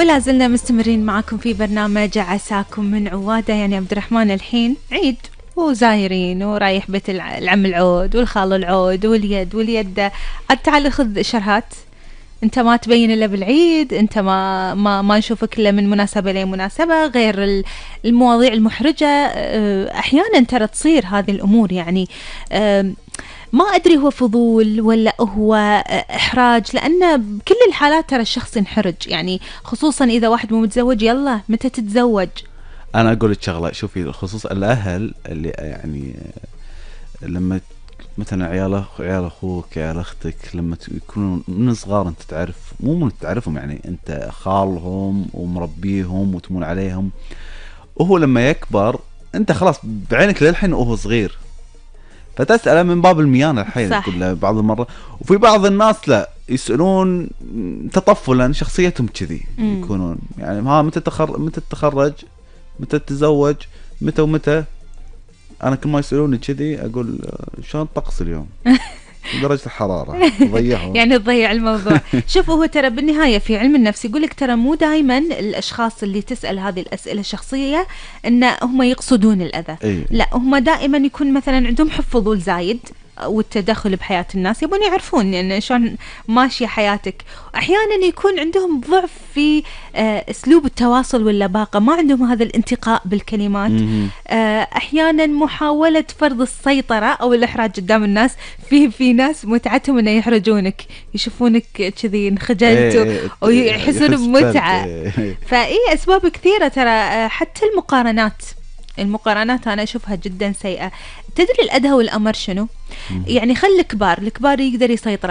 ولا زلنا مستمرين معكم في برنامج عساكم من عوادة. يعني عبد الرحمن الحين عيد وزايرين ورايح بيت العم العود والخال العود واليد تعال خذ شرهات. انت ما تبين الا بالعيد، انت ما نشوفك الا من مناسبه لمناسبه، غير المواضيع المحرجه. احيانا ترى تصير هذه الامور، يعني ما ادري هو فضول ولا هو احراج، لان بكل الحالات ترى الشخص ينحرج، يعني خصوصا اذا واحد مو متزوج. يلا متى تتزوج؟ انا اقول لك شغله، شوفي خصوص الاهل اللي يعني لما مثلا عيال اخوك عيال اختك لما يكونوا من صغار انت تعرف، مو من تعرفهم، يعني انت خالهم ومربيهم وتمون عليهم، وهو لما يكبر انت خلاص بعينك للحين وهو صغير، فتسأله من باب الميانة الحين كلها بعض المرة. وفي بعض الناس لا يسألون تطفلا، شخصيتهم كذي يكونون، يعني ها متى تتخرج، متى تتزوج، متى ومتى. انا كل ما يسألوني كذي اقول شلون الطقس اليوم درجة الحرارة ضيعوا يعني تضيع الموضوع. شوف هو ترى بالنهاية في علم النفس يقولك ترى مو دائما الأشخاص اللي تسأل هذه الأسئلة الشخصية إن هم يقصدون الأذى. أيه. لا، هم دائما يكون مثلا عندهم حب فضول زايد والتدخل بحياة الناس، يبون يعرفون يعني شلون ماشية حياتك. أحيانا يكون عندهم ضعف في أسلوب التواصل واللباقة، ما عندهم هذا الانتقاء بالكلمات. أحيانا محاولة فرض السيطرة أو الإحراج قدام الناس. في ناس متعتهم إنه يحرجونك، يشوفونك كذي انخجلت ويحسون بمتعة. فإيه أسباب كثيرة ترى، حتى المقارنات أنا أشوفها جدا سيئة. تدري الأدهى والأمر شنو؟ يعني خلي الكبار يقدر يسيطر